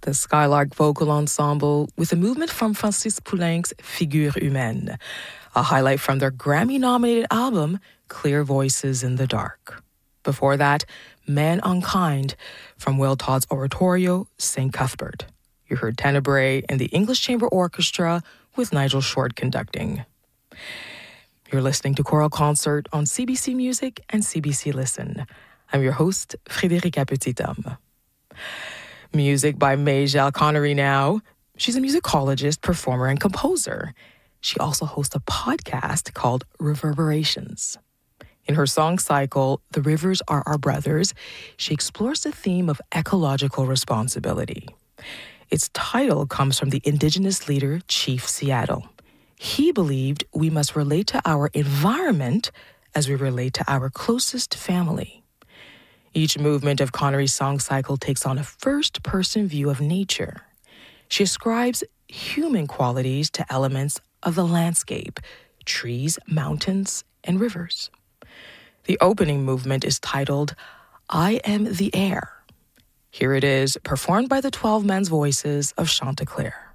the Skylark Vocal Ensemble with a movement from Francis Poulenc's Figure Humaine, a highlight from their Grammy-nominated album, Clear Voices in the Dark. Before that, Mankind from Will Todd's oratorio, St. Cuthbert. You heard Tenebrae and the English Chamber Orchestra with Nigel Short conducting. You're listening to Choral Concert on CBC Music and CBC Listen. I'm your host, Frédérica Petit-Homme. Music by Majel Connery now. She's a musicologist, performer, and composer. She also hosts a podcast called Reverberations. In her song cycle, The Rivers Are Our Brothers, she explores the theme of ecological responsibility. Its title comes from the Indigenous leader, Chief Seattle. He believed we must relate to our environment as we relate to our closest family. Each movement of Connery's song cycle takes on a first-person view of nature. She ascribes human qualities to elements of the landscape, trees, mountains, and rivers. The opening movement is titled, I Am the Air. Here it is, performed by the 12 men's voices of Chanticleer.